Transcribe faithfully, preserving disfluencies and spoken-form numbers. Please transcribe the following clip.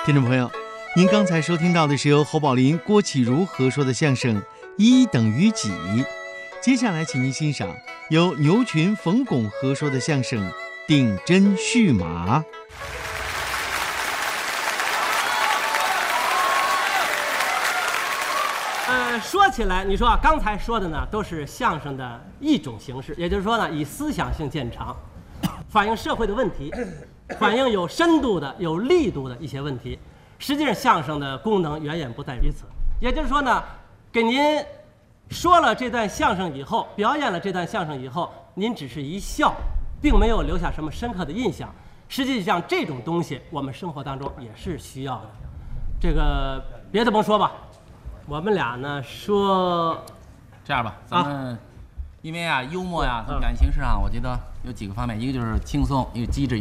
听众朋友，您刚才收听到的是由侯宝林、郭启儒合说的相声《一等于几》。接下来，请您欣赏由牛群、冯巩合说的相声《顶针续马》。 呃，说起来，你说啊，刚才说的呢，都是相声的一种形式，也就是说呢，以思想性见长，反映社会的问题，反映有深度的、有力度的一些问题。实际上，相声的功能远远不在于此。也就是说呢，给您说了这段相声以后，表演了这段相声以后，您只是一笑，并没有留下什么深刻的印象。实际上，这种东西我们生活当中也是需要的。这个别的甭说吧。我们俩呢说， 这样吧，咱们、啊、因为啊幽默呀、啊，从感情上，我觉得有几个方面，一个就是轻松，一个机智。